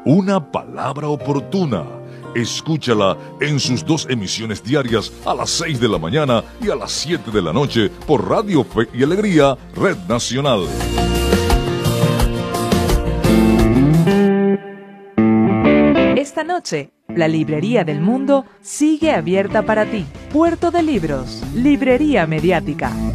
Una palabra oportuna. Escúchala en sus 2 emisiones diarias a las 6 de la mañana y a las 7 de la noche por Radio Fe y Alegría, Red Nacional. Esta noche, la Librería del Mundo sigue abierta para ti. Puerto de Libros, Librería Mediática.